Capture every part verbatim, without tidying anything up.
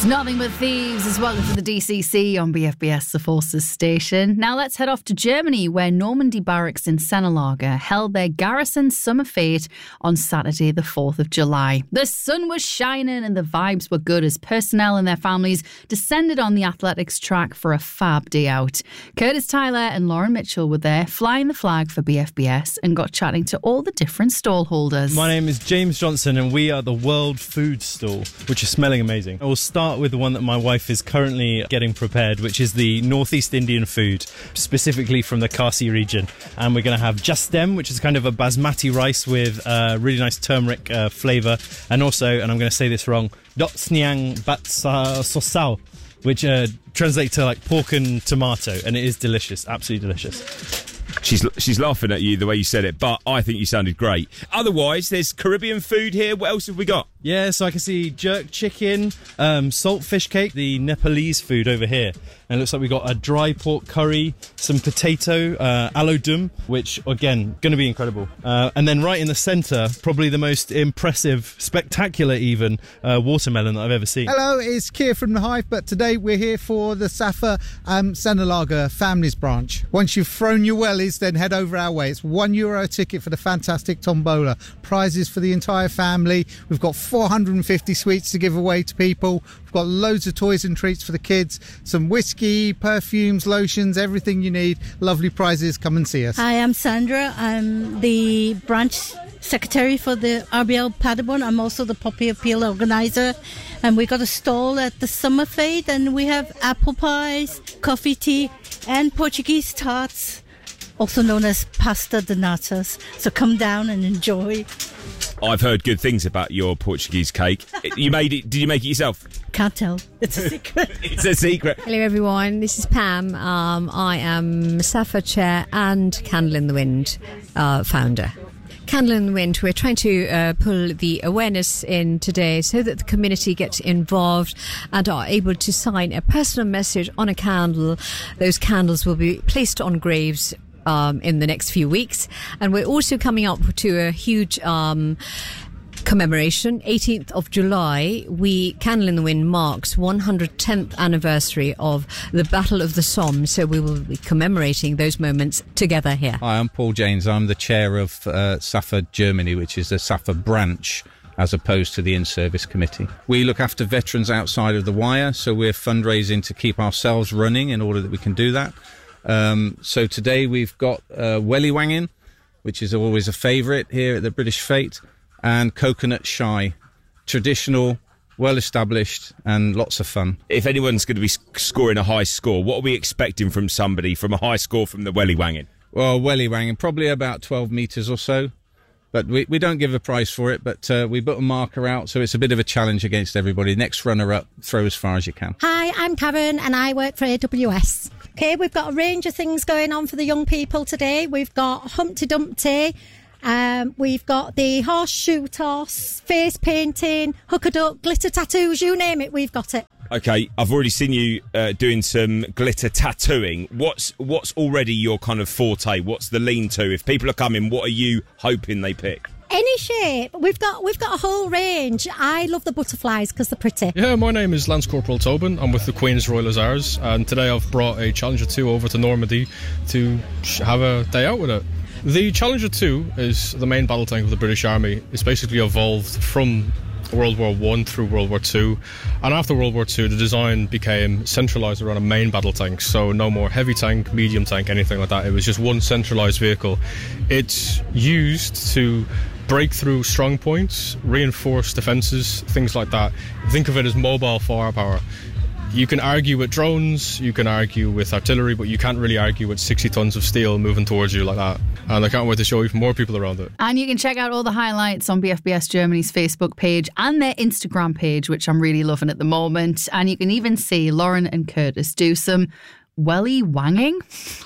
It's Nothing But Thieves as well for the D C C on B F B S, the Forces station. Now let's head off to Germany, where Normandy Barracks in Sennelager held their garrison summer fete on Saturday the fourth of July. The sun was shining and the vibes were good as personnel and their families descended on the athletics track for a fab day out. Curtis Tyler and Lauren Mitchell were there flying the flag for B F B S and got chatting to all the different stall holders. My name is James Johnson and we are the World Food Stall, which is smelling amazing. I will start with the one that my wife is currently getting prepared, which is the Northeast Indian food, specifically from the Khasi region. And we're going to have Jastem, which is kind of a basmati rice with a really nice turmeric uh, flavour. And also, and I'm going to say this wrong, Dotsniang Bat Sosao, which uh, translates to like pork and tomato. And it is delicious, absolutely delicious. She's she's laughing at you the way you said it, but I think you sounded great. Otherwise, there's Caribbean food here. What else have we got? Yeah, so I can see jerk chicken, um, salt fish cake, the Nepalese food over here. And it looks like we got a dry pork curry, some potato, uh, aloo dum, which, again, going to be incredible. Uh, and then right in the centre, probably the most impressive, spectacular even, uh, watermelon that I've ever seen. Hello, it's Keir from The Hive, but today we're here for the Safa um, Sennelager Families Branch. Once you've thrown your wellies, then head over our way. It's one euro ticket for the fantastic tombola. Prizes for the entire family. We've got four hundred fifty sweets to give away to people. We've got loads of toys and treats for the kids. Some whiskey, perfumes, lotions, everything you need. Lovely prizes. Come and see us. Hi, I'm Sandra. I'm the branch secretary for the R B L Paderborn. I'm also the Poppy Appeal organizer. And we got a stall at the Summer Fete, and we have apple pies, coffee, tea, and Portuguese tarts, also known as pasta de natas. So come down and enjoy. I've heard good things about your Portuguese cake. You made it? Did you make it yourself? Can't tell. It's a secret. It's a secret. Hello everyone, this is Pam. Um, I am Safa Chair and Candle in the Wind uh, founder. Candle in the Wind, we're trying to uh, pull the awareness in today so that the community gets involved and are able to sign a personal message on a candle. Those candles will be placed on graves Um, in the next few weeks, and we're also coming up to a huge um, commemoration. eighteenth of July, we Candle in the Wind marks one hundred tenth anniversary of the Battle of the Somme, so we will be commemorating those moments together here. Hi, I'm Paul James. I'm the chair of uh, Safa Germany, which is the Safa branch as opposed to the in-service committee. We look after veterans outside of the wire, so we're fundraising to keep ourselves running in order that we can do that. Um, so today we've got uh, welly wanging, which is always a favourite here at the British Fete, and coconut shy, traditional, well established, and lots of fun. If anyone's going to be scoring a high score, what are we expecting from somebody from a high score from the welly wanging? Well, welly wanging, probably about twelve metres or so. But we, we don't give a prize for it, but uh, we put a marker out, so it's a bit of a challenge against everybody. Next runner-up, throw as far as you can. Hi, I'm Karen, and I work for A W S. Okay, we've got a range of things going on for the young people today. We've got Humpty Dumpty, um, we've got the horseshoe toss, face painting, hook a duck, glitter tattoos, you name it, we've got it. Okay, I've already seen you uh, doing some glitter tattooing. What's what's already your kind of forte? What's the lean-to? If people are coming, what are you hoping they pick? Any shape. We've got we've got a whole range. I love the butterflies because they're pretty. Yeah, my name is Lance Corporal Tobin. I'm with the Queen's Royal Hussars, and today I've brought a Challenger two over to Normandy to have a day out with it. The Challenger two is the main battle tank of the British Army. It's basically evolved from World War One through World War Two, and after World War Two the design became centralised around a main battle tank, so no more heavy tank, medium tank, anything like that. It was just one centralised vehicle. It's used to break through strong points, reinforce defences, things like that. Think of it as mobile firepower. You can argue with drones, you can argue with artillery, but you can't really argue with sixty tons of steel moving towards you like that. And I can't wait to show you more people around it. And you can check out all the highlights on B F B S Germany's Facebook page and their Instagram page, which I'm really loving at the moment. And you can even see Lauren and Curtis do some welly wanging.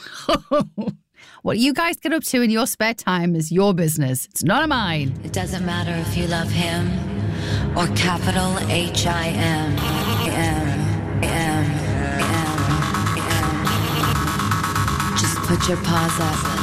What you guys get up to in your spare time is your business. It's none of mine. It doesn't matter if you love him or capital H I M. M, M, M, M. Just put your paws up.